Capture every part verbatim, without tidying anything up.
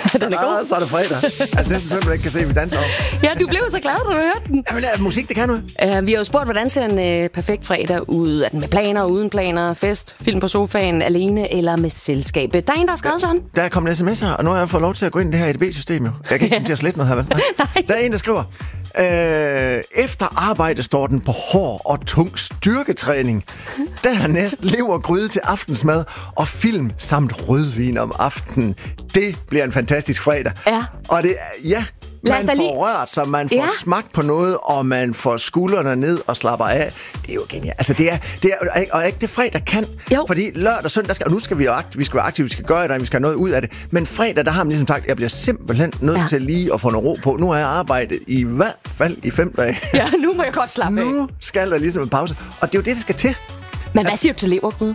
Den er god. Ah, så er det fredag. Altså, det er sådan, man ikke kan se, vi danser om. Ja, du blev så glad, da du hørte den. Jamen, er musik, det kan noget. Uh, vi har jo spurgt, hvordan ser en uh, perfekt fredag ud? Er den med planer, uden planer, fest, film på sofaen, alene eller med selskab? Der er en, der har skrevet sådan. Der er kommet en sms'er, og nu har jeg fået lov til at gå ind i det her E D B-system, jo. Jeg kan ikke komme til at slette noget her, vel? Nej. Der er en, der skriver, øh, efter arbejde står den på hård og tung styrketræning. Dernæst levergryde til aftensmad og film samt rødvin om aftenen. Det bliver en fantastisk fredag. Ja. Og det ja, man får lige... rørt sig, man får ja. smagt på noget, og man får skuldrene ned og slapper af. Det er jo genialt. Altså, det er, det er, og er ikke det fredag kan? Jo. Fordi lørdag og søndag, skal, og nu skal vi jo akt, vi skal være aktive, vi skal gøre det, vi skal have noget ud af det. Men fredag, der har man ligesom sagt, jeg bliver simpelthen nødt ja. til lige at få noget ro på. Nu har jeg arbejdet i hvert fald i fem dage. Ja, nu må jeg godt slappe af. Nu skal der ligesom en pause. Og det er jo det, der skal til. Men hvad siger du til levergryde?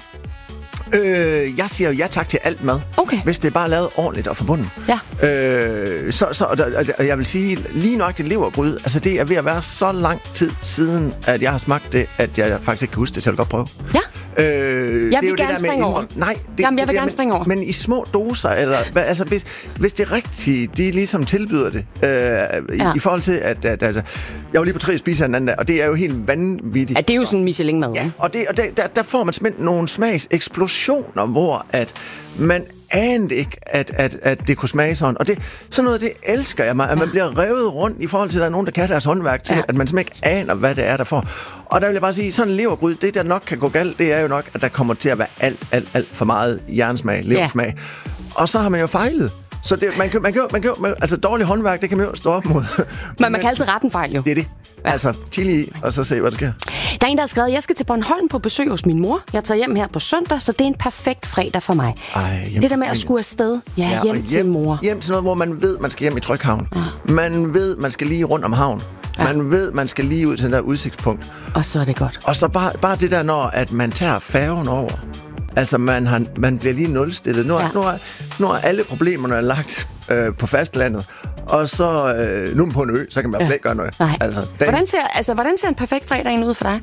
Øh, jeg siger jo ja tak til alt mad, okay. hvis det er bare lavet ordentligt og forbundet. Ja. Øh, så, så, og, og jeg vil sige, lige nok til levergryde, altså det er ved at være så lang tid siden, at jeg har smagt det, at jeg faktisk ikke kan huske det, så jeg vil godt prøve. Ja. Øh, jeg vil det er jo gerne det der springe over. Nej, det, Jamen, jeg vil det, gerne men, springe over. Men i små doser, eller hvad, altså hvis, hvis det rigtige, de ligesom tilbyder det, øh, ja. i, i forhold til, at, at, at jeg var lige på tre spiser en anden dag, og det er jo helt vanvittigt. Ja, det er jo sådan en Michelin-mad. Ja, og, det, og det, der, der får man simpelthen nogle smagseksplosioner, hvor at man anede ikke, at, at, at det kunne smage sådan. Og det, sådan noget, det elsker jeg mig, at ja. man bliver revet rundt i forhold til, at der er nogen, der kan deres håndværk til, ja. at man simpelthen ikke aner, hvad det er, der får. Og der vil jeg bare sige, sådan en levergryde, det der nok kan gå galt, det er jo nok, at der kommer til at være alt, alt, alt for meget jernsmag, leversmag. Ja. Og så har man jo fejlet. Så det, man kan, man kan, man kan, man, altså dårlig håndværk, det kan man jo stå op mod. Men man Men, kan altid rette en fejl, jo. Det er det. Ja. Altså, chili i, og så se, hvad der sker. Der er en, der har skrevet, jeg skal til Bornholm på besøg hos min mor. Jeg tager hjem her på søndag, så det er en perfekt fredag for mig. Ej, hjem, det der med at skulle afsted, ja, ja hjem, hjem til mor. Hjem til noget, hvor man ved, man skal hjem i Tryghavn. Ja. Man ved, man skal lige rundt om havn. Ja. Man ved, man skal lige ud til den der udsigtspunkt. Og så er det godt. Og så bare, bare det der, når at man tager færgen over. Altså, man, har, man bliver lige nulstillet. Nu er, ja. nu er, nu er alle problemerne lagt øh, på fastlandet. Og så, øh, nu er man på en ø, så kan man ja. ikke gøre noget. Altså, den... hvordan, ser, altså, hvordan ser en perfekt fredag ud for dig?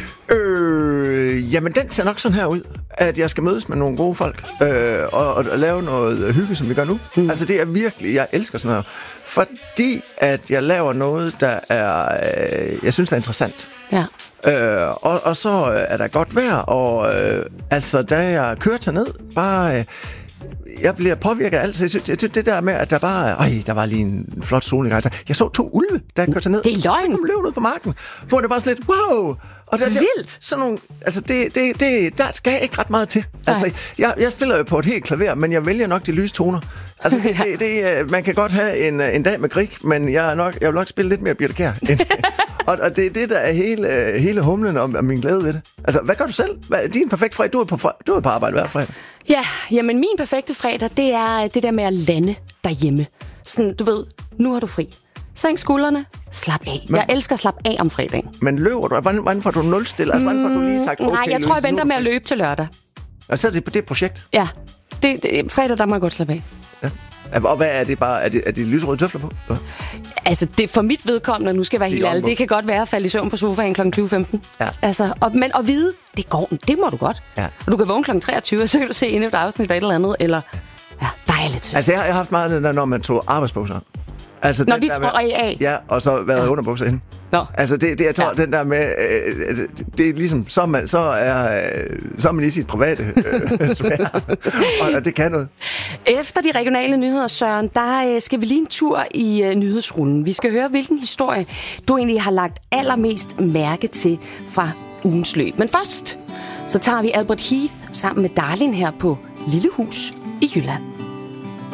Øh, jamen, den ser nok sådan her ud, at jeg skal mødes med nogle gode folk, øh, og, og lave noget hygge, som vi gør nu. Mm. Altså, det er virkelig, jeg elsker sådan noget. Fordi, at jeg laver noget, der er, øh, jeg synes, der er interessant. Ja. Øh, og, og så er der godt vejr, og øh, altså, da jeg kører ned, bare... Øh, jeg bliver påvirket af alt. Jeg synes, det der med, at der bare... Øj, der var lige en flot solnedgang. Jeg så to ulve, der kørte ned. Det er løgn. De løb ud på marken. Hvor det var sådan lidt, wow! Og der, vildt. Sådan nogle, altså, det, det, det, der skal ikke ret meget til. Altså, jeg, jeg spiller jo på et helt klaver, men jeg vælger nok de lyse toner. Altså, det, det, det, man kan godt have en, en dag med Grieg, men jeg, er nok, jeg vil nok spille lidt mere Birthe Kjær. og, og det er det, der er hele, hele humlen om, om min glæde ved det. Altså, hvad gør du selv? Hvad, din perfekt fredag? Du er på, du er på arbejde hver fredag. Ja, jamen min perfekte fredag, det er det der med at lande derhjemme. Sådan, du ved, nu har du fri. Sænk skuldrene, slap af. Men, jeg elsker at slappe af om fredagen. Men løber du? Hvordan, hvordan får du nulstillet? Altså, hvordan får du lige sagt, okay, nej, jeg tror, jeg venter med at løbe til lørdag. Og så er det på det projekt? Ja, det, det, fredag, der må jeg godt slappe af. Ja. Og hvad er det bare? Er det, er det lyserøde tøfler på? Ja. Altså, det for mit vedkommende, nu skal jeg være helt ærlig, det kan godt være at falde i søvn på sofaen klokken tyve femten. Ja. Altså, og, men at vide, det går, det må du godt. Ja. Og du kan vågne klokken treogtyve, og så kan du se endnu et afsnit af et eller andet, eller ja, dejligt. Altså, jeg, jeg har haft meget af det, når man tog arbejdsbukser. Altså, når de tror af. Ja, og så været ja. underbukser inde. Nå. Altså, det, det jeg tror, ja. den der med, øh, det er ligesom, så er man, så er, øh, så er man i sit private øh, sfære, og, og det kan noget. Efter de regionale nyheder, Søren, der øh, skal vi lige en tur i øh, nyhedsrullen. Vi skal høre, hvilken historie du egentlig har lagt allermest mærke til fra ugens løb. Men først, så tager vi Albert Heath sammen med Darlin her på Lille Hus i Jylland.